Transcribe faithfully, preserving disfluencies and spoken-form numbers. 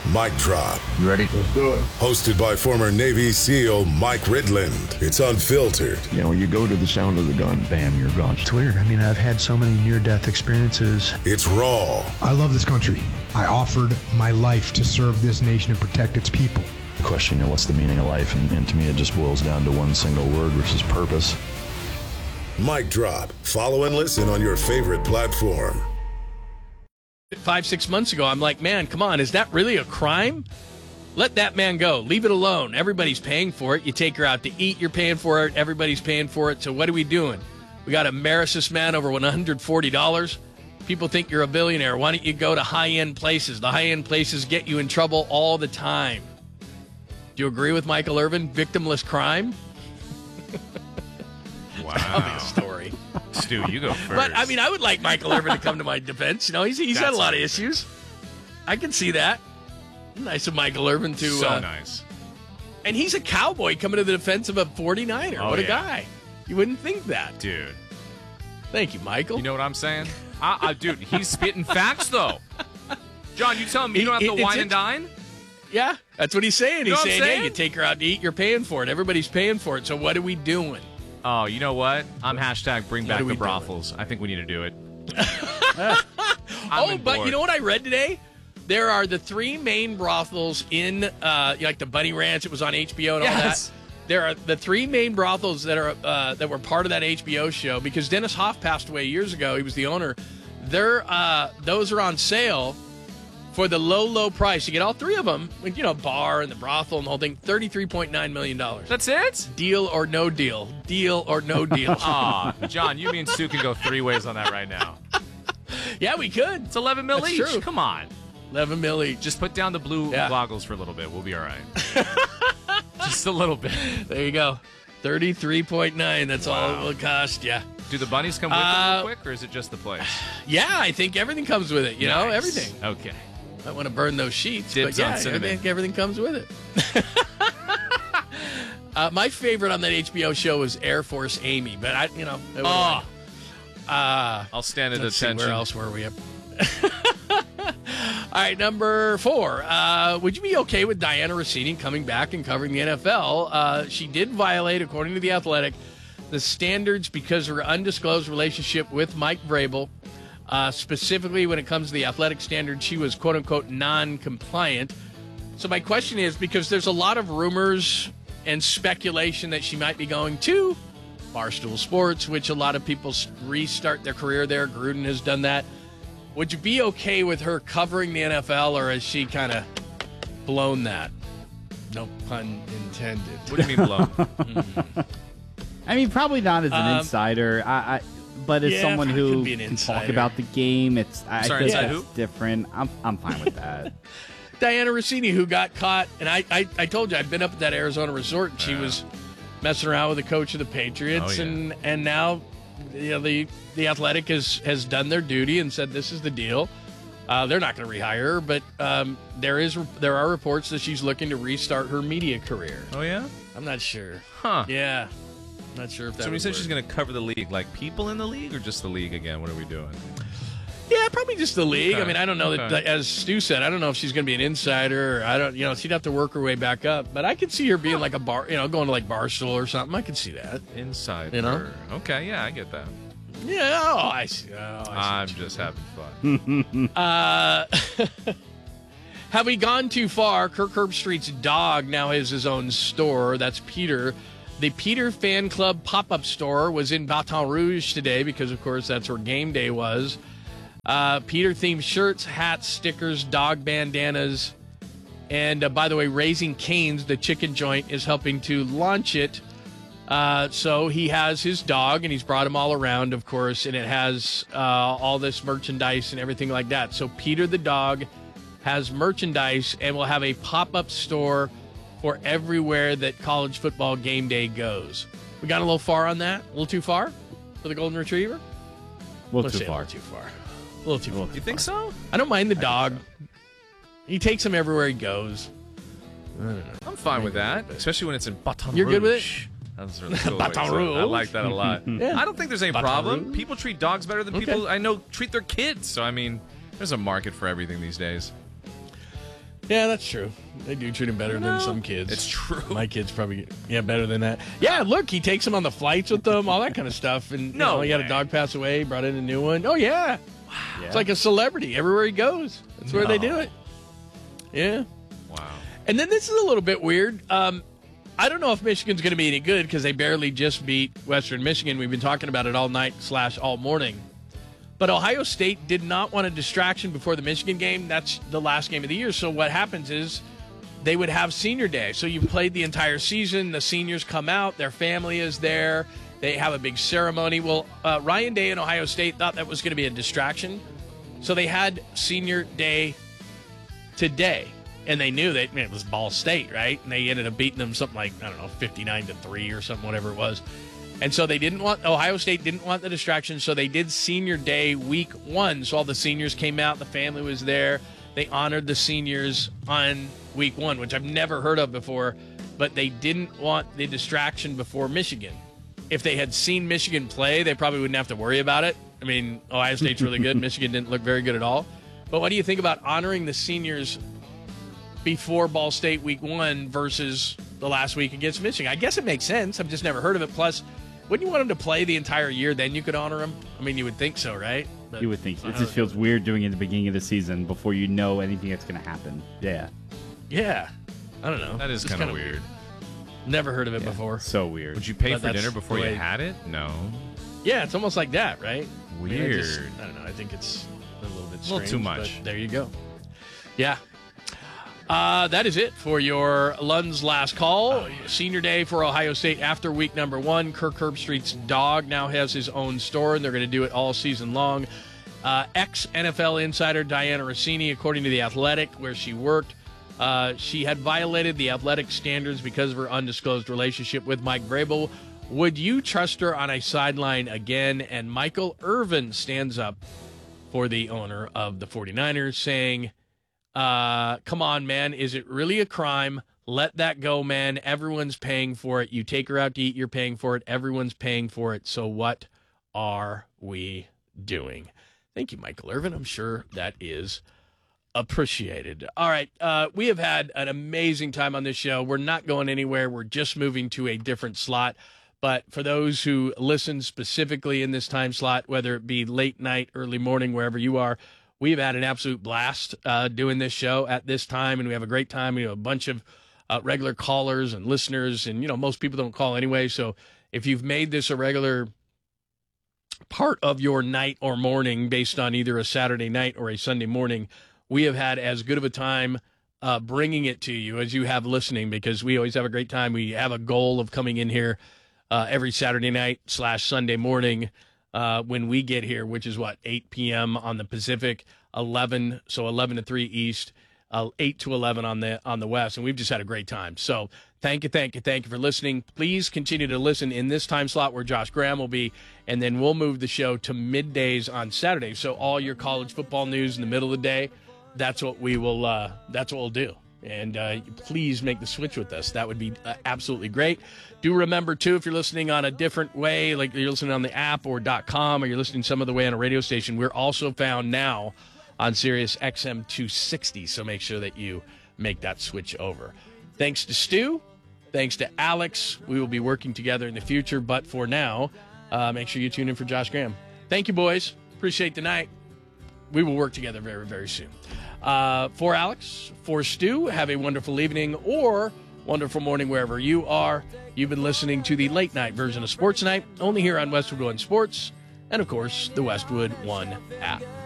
Mic Drop. You ready? Let's do it. Hosted by former Navy SEAL Mike Ridland. It's unfiltered. You know, when you go to the sound of the gun, bam, you're gone. It's weird. I mean, I've had so many near-death experiences. It's raw. I love this country. I offered my life to serve this nation and protect its people. The question, you know, what's the meaning of life? And, and to me, it just boils down to one single word, which is purpose. Mic Drop. Follow and listen on your favorite platform. Five, six months ago, I'm like, man, come on, is that really a crime? Let that man go. Leave it alone. Everybody's paying for it. You take her out to eat, you're paying for it. Everybody's paying for it. So what are we doing? We got to embarrass this man over one hundred forty dollars. People think you're a billionaire. Why don't you go to high-end places? The high-end places get you in trouble all the time. Do you agree with Michael Irvin? Victimless crime? Wow. Tell me a story. Stu, you go first. But, I mean, I would like Michael Irvin to come to my defense. You know, he's, he's had a lot of issues. I can see that. Nice of Michael Irvin to... So uh, nice. And he's a cowboy coming to the defense of a forty-niner. Oh, what a yeah. guy. You wouldn't think that. Dude. Thank you, Michael. You know what I'm saying? I, I, dude, he's spitting facts, though. John, you tell him you don't have It- to it's wine it- and dine? Yeah, that's what he's saying. You know He's what I'm saying, saying? hey, you take her out to eat, you're paying for it. Everybody's paying for it. So what are we doing? Oh, you know what? I'm hashtag bring What back are we the doing? brothels. I think we need to do it. oh, but you know what I read today? There are the three main brothels in, uh, like the Bunny Ranch. It was on H B O and all Yes. that. There are the three main brothels that are uh, that were part of that H B O show because Dennis Hoff passed away years ago. He was the owner. They're uh, those are on sale for the low, low price. You get all three of them, you know, bar and the brothel and the whole thing, thirty-three point nine million dollars. That's it? Deal or no deal. Deal or no deal. Aw, John, you mean Stu can go three ways on that right now. Yeah, we could. It's eleven mil That's each. true. Come on. eleven mil each. Just put down the blue Yeah. goggles for a little bit. We'll be all right. Just a little bit. There you go. thirty-three point nine. That's all Wow. it will cost you. Do the bunnies come with it Uh, real quick, or is it just the place? Yeah, I think everything comes with it. You know, Nice. everything. Okay. Might want to burn those sheets, Dibs but yeah, on I cinnamon. think everything comes with it. uh, my favorite on that H B O show was Air Force Amy, but I, you know, it was Oh, uh, I'll stand at let's see, attention. where else were we? Up? All right, number four. Uh, would you be okay with Diana Rossini coming back and covering the N F L? Uh, she did violate, according to The Athletic, the standards because of her undisclosed relationship with Mike Vrabel. Uh, specifically, when it comes to the athletic standards, she was quote-unquote non-compliant. So my question is, because there's a lot of rumors and speculation that she might be going to Barstool Sports, which a lot of people s- restart their career there. Gruden has done that. Would you be okay with her covering the N F L, or has she kind of blown that? No pun intended. What do you mean blown? I mean, probably not as an Um, insider, I, I, but as yeah, someone probably who could be an can insider. talk about the game, it's I Sorry, think inside that's who? different. I'm I'm fine with that. Diana Rossini, who got caught, and I, I, I told you I'd been up at that Arizona resort, and she Yeah. was messing around with the coach of the Patriots, Oh, yeah. and and now, you know, the the Athletic has has done their duty and said this is the deal. Uh, they're not going to rehire her, but um, there is there are reports that she's looking to restart her media career. Oh, yeah? I'm not sure. Huh. Yeah, not sure if that. So when you would said work. she's going to cover the league, like people in the league or just the league again? What are we doing? Yeah, probably just the league. Okay. I mean, I don't know that, Okay. like, as Stu said, I don't know if she's going to be an insider. Or I don't, you know, she'd have to work her way back up. But I could see her being like a bar, you know, going to like Barstool or something. I could see that. Insider. You know? Okay, yeah, I get that. Yeah, oh, I see. Oh, I I'm see. just having fun. Uh, have we gone too far? Kirk Herbstreit's dog now has his own store. That's Peter. The Peter Fan Club pop-up store was in Baton Rouge today because, of course, that's where game day was. Uh, Peter-themed shirts, hats, stickers, dog bandanas. And, uh, by the way, Raising Cane's, the chicken joint, is helping to launch it. Uh, so he has his dog, and he's brought him all around, of course, and it has uh, all this merchandise and everything like that. So Peter the dog has merchandise and will have a pop-up store for everywhere that college football game day goes. We got a little far on that? A little too far for the Golden Retriever? A little Let's too say far. A little too far. A little too far. You think so? I don't mind the dog. He takes him everywhere he goes. I'm fine with that, especially when it's in Baton You're Rouge. good with it? That's really cool. Baton So Rouge. I like that a lot. Yeah. I don't think there's any Baton problem. Rouge. People treat dogs better than Okay. people I know treat their kids. So, I mean, there's a market for everything these days. Yeah, that's true. They do treat him better than some kids. It's true. My kids probably, yeah, better than that. Yeah, look, he takes them on the flights with them, all that kind of stuff. And you No know, he had a way. dog pass away, brought in a new one. Oh, yeah. Yeah. It's like a celebrity everywhere he goes. That's where they do No. it. Yeah. Wow. And then this is a little bit weird. Um, I don't know if Michigan's going to be any good because they barely just beat Western Michigan. We've been talking about it all night slash all morning. But Ohio State did not want a distraction before the Michigan game. That's the last game of the year. So what happens is they would have senior day. So you've played the entire season. The seniors come out. Their family is there. They have a big ceremony. Well, uh, Ryan Day and Ohio State thought that was going to be a distraction. So they had senior day today. And they knew that man, it was Ball State, right? And they ended up beating them something like, I don't know, fifty-nine to three or something, whatever it was. And so they didn't want, Ohio State didn't want the distraction, so they did senior day week one. So all the seniors came out, the family was there. They honored the seniors on week one, which I've never heard of before, but they didn't want the distraction before Michigan. If they had seen Michigan play, they probably wouldn't have to worry about it. I mean, Ohio State's really good. Michigan didn't look very good at all. But what do you think about honoring the seniors before Ball State week one versus the last week against Michigan? I guess it makes sense. I've just never heard of it. Plus, wouldn't you want them to play the entire year, then you could honor them? I mean, you would think so, right? But You would think so. I It don't just feels weird doing it at the beginning of the season before you know anything that's going to happen. Yeah. Yeah. I don't know. That is It's kind of kinda weird. Never heard of it before. So weird. Would you pay But for that's dinner before the you way- had it? No. Yeah, it's almost like that, right? I mean, I just- Weird. I don't know. I think it's a little bit A little strange, too much. but there you go. Yeah. Uh, that is it for your Lund's last call. Senior day for Ohio State after week number one. Kirk Herbstreit's dog now has his own store, and they're going to do it all season long. Uh, Ex-N F L insider Diana Rossini, according to The Athletic, where she worked, uh, she had violated the athletic standards because of her undisclosed relationship with Mike Vrabel. Would you trust her on a sideline again? And Michael Irvin stands up for the owner of the 49ers, saying, uh, come on, man, is it really a crime? Let that go, man. Everyone's paying for it. You take her out to eat, you're paying for it. Everyone's paying for it. So what are we doing? Thank you, Michael Irvin. I'm sure that is appreciated. All right. Uh, we have had an amazing time on this show. We're not going anywhere. We're just moving to a different slot. But for those who listen specifically in this time slot, whether it be late night, early morning, wherever you are, we've had an absolute blast uh, doing this show at this time, and we have a great time. We have a bunch of uh, regular callers and listeners, and, you know, most people don't call anyway. So if you've made this a regular part of your night or morning based on either a Saturday night or a Sunday morning, we have had as good of a time uh, bringing it to you as you have listening, because we always have a great time. We have a goal of coming in here uh, every Saturday night slash Sunday morning uh, when we get here, which is what, eight p.m. on the Pacific, eleven, so eleven to three East, uh, eight to eleven on the on the West, and we've just had a great time. So thank you, thank you, thank you for listening. Please continue to listen in this time slot where Josh Graham will be, and then we'll move the show to middays on Saturday. So all your college football news in the middle of the day, that's what we will. Uh, that's what we'll do. And uh, please make the switch with us. That would be uh, absolutely great. Do remember, too, if you're listening on a different way, like you're listening on the app or .com, or you're listening some other way on a radio station, we're also found now on Sirius X M two sixty. So make sure that you make that switch over. Thanks to Stu. Thanks to Alex. We will be working together in the future. But for now, uh, make sure you tune in for Josh Graham. Thank you, boys. Appreciate the night. We will work together very, very soon. Uh, for Alex, for Stu, have a wonderful evening or wonderful morning wherever you are. You've been listening to the late night version of Sports Night, only here on Westwood One Sports, and of course, the Westwood One app.